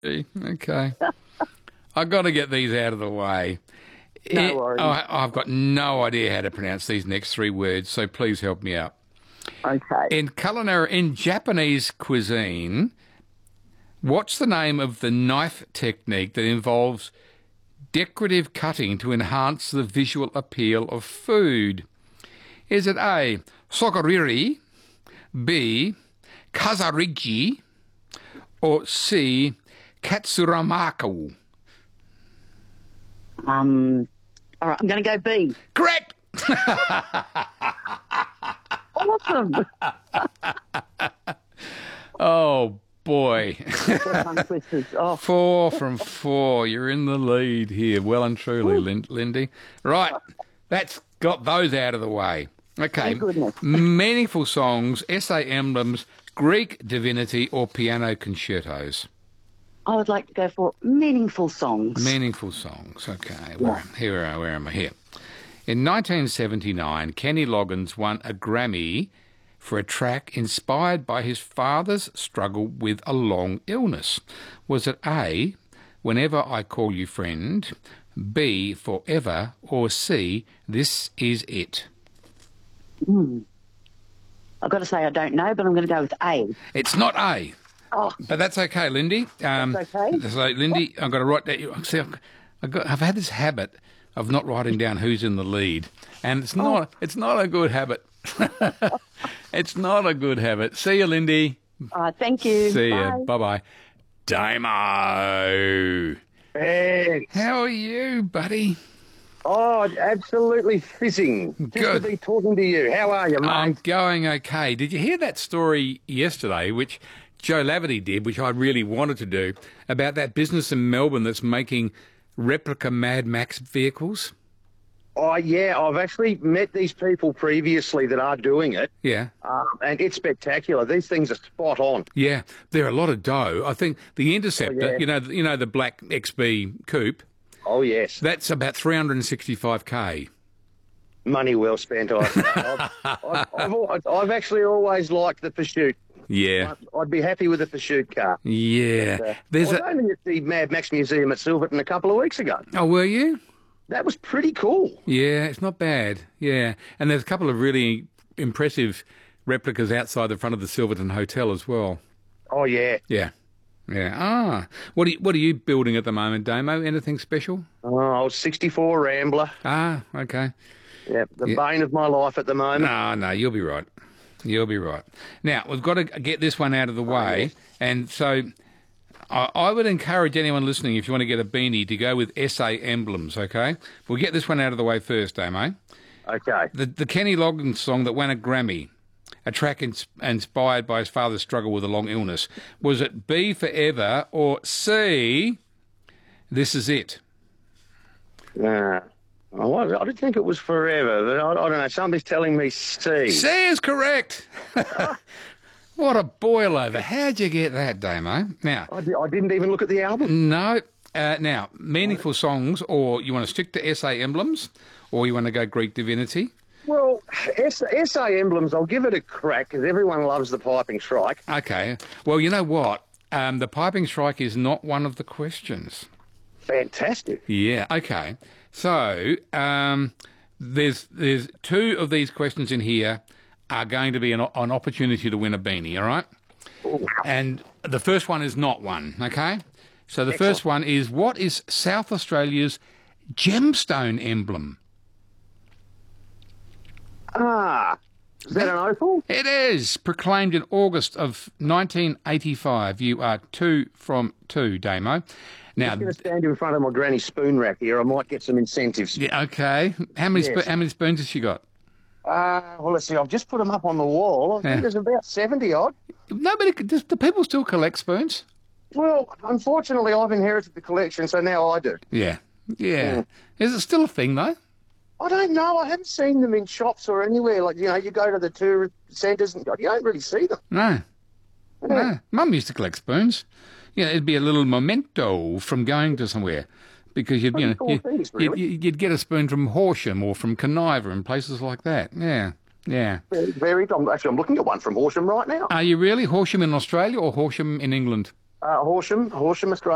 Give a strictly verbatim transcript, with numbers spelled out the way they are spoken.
Okay. I've got to get these out of the way. No It- worries. I, I've got no idea how to pronounce these next three words, so please help me out. Okay. In culinary, in Japanese cuisine, what's the name of the knife technique that involves decorative cutting to enhance the visual appeal of food? Is it A, sogariri, B, kazarigi, or C, katsuramaku? Um. All right, I'm going to go B. Correct! Awesome. Oh, boy. Tongue twisters. Oh, Four from four. You're in the lead here. Well and truly, Lin- Lindy. Right. That's got those out of the way. Okay. Thank goodness. Meaningful songs, essay emblems, Greek divinity, or piano concertos? I would like to go for meaningful songs. Meaningful songs. Okay. Where, here, are- where am I here? In nineteen seventy-nine, Kenny Loggins won a Grammy for a track inspired by his father's struggle with a long illness. Was it A, Whenever I Call You Friend, B, Forever, or C, This Is It? I've got to say I don't know, but I'm going to go with A. It's not A. Oh, But that's okay, Lindy. Um, That's okay? So, Lindy, I've got to write that. See, I've, I've, got, I've had this habit of not writing down who's in the lead, and it's not. It's not a good habit. It's not a good habit. See you, Lindy. uh, thank you. See Bye. you. Bye bye. Damo, Thanks. how are you, buddy? Oh, absolutely fizzing. Just Good. to be talking to you. How are you, mate? I'm going okay. Did you hear that story yesterday, which Joe Laverty did, which I really wanted to do, about that business in Melbourne that's making replica Mad Max vehicles? oh, yeah, I've actually met these people previously that are doing it, Yeah. um, and it's spectacular. These things are spot on. Yeah, they're a lot of dough. I think the Interceptor, Oh, yeah. you know, you know the black X B coupe, Oh, yes. that's about three hundred sixty-five k. Money well spent. I, I've, I've, I've, al- I've actually always liked the Pursuit. Yeah, I'd be happy with a Pursuit car. yeah. Uh, There's I was a. only at the Mad Max Museum at Silverton a couple of weeks ago. Oh, were you? That was pretty cool. Yeah, it's not bad. Yeah, and there's a couple of really impressive replicas outside the front of the Silverton Hotel as well. Oh, yeah. Yeah, yeah. Ah, what are you, what are you building at the moment, Damo? Anything special? Oh, I was sixty-four Rambler. Ah, okay. Yeah, the Yeah. bane of my life at the moment. No, no, you'll be right. You'll be right. Now, we've got to get this one out of the way. And so I, I would encourage anyone listening, if you want to get a beanie, to go with S A emblems, okay? We'll get this one out of the way first, Damo. Okay. The, the Kenny Loggins song that won a Grammy, a track ins- inspired by his father's struggle with a long illness. Was it B, Forever, or C, This Is It? Uh, oh, I, I didn't think it was forever, but I, I don't know. Somebody's telling me C. C is correct. What a boil over. How'd you get that, Damo? Now, I, di- I didn't even look at the album. no. Uh, now, meaningful songs, or you want to stick to S A emblems, or you want to go Greek divinity? Well, S- SA emblems, I'll give it a crack because everyone loves the piping shrike. Okay. Well, you know what? Um, the piping strike is not one of the questions. Fantastic. Yeah. Okay. So um, there's there's two of these questions in here are going to be an, an opportunity to win a beanie. All right. And the first one is not one. Okay. So the first one is, what is South Australia's gemstone emblem? Ah, is that an opal? It is proclaimed in August of nineteen eighty-five. You are two from two, Damo. Now, I'm going to stand in front of my granny spoon rack here. I might get some incentives. yeah, okay. How many Yes. spo- how many spoons has she got? Uh, well, let's see. I've just put them up on the wall. I think Yeah. there's about seventy odd. Nobody. could- Does, do people still collect spoons? Well, unfortunately, I've inherited the collection, so now I do. Yeah, yeah. Yeah. Is it still a thing though? I don't know. I haven't seen them in shops or anywhere. Like, you know, you go to the tourist centres and you don't really see them. No, no. Mum used to collect spoons. You know, it'd be a little memento from going to somewhere, because you'd you know Pretty cool you, things, you'd, really. you'd you'd get a spoon from Horsham or from Conniver and places like that. Yeah, yeah. Very, very. I'm, actually, I'm looking at one from Horsham right now. Are you really Horsham in Australia or Horsham in England? Uh, Horsham, Horsham, Australia.